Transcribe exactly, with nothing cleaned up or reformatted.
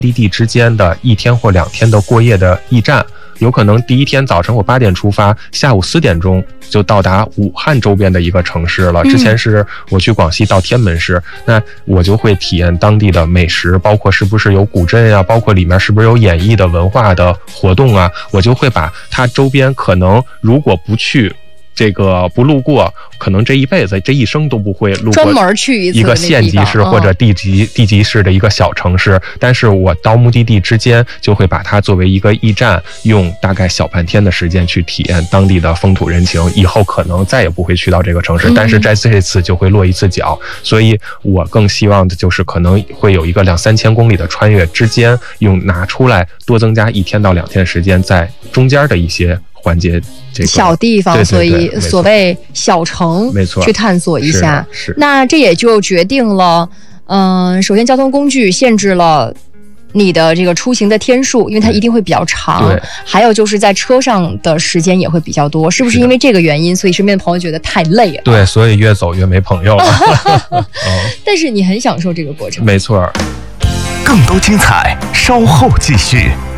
目的地之间的一天或两天的过夜的驿站，有可能第一天早晨我八点出发，下午四点钟就到达武汉周边的一个城市了。之前是我去广西到天门市，那我就会体验当地的美食，包括是不是有古镇啊，包括里面是不是有演艺的文化的活动啊，我就会把它周边可能如果不去这个不路过，可能这一辈子这一生都不会路过专门去一个县级市或者地级、嗯、地级市的一个小城市，但是我到目的地之间就会把它作为一个驿站，用大概小半天的时间去体验当地的风土人情，以后可能再也不会去到这个城市，但是在这次就会落一次脚、嗯、所以我更希望的就是可能会有一个两三千公里的穿越之间，用拿出来多增加一天到两天的时间，在中间的一些环节这个小地方， 对对对， 所以所谓小城， 没错， 去探索一下。 是是， 那这也就决定了，嗯、呃，首先交通工具限制了你的这个出行的天数，因为它一定会比较长。 对， 还有就是在车上的时间也会比较多，是不是因为这个原因，所以身边的朋友觉得太累了？ 对，所以越走越没朋友了。哦、 但是你很享受这个过程。 没错。 更多精彩，稍后继续。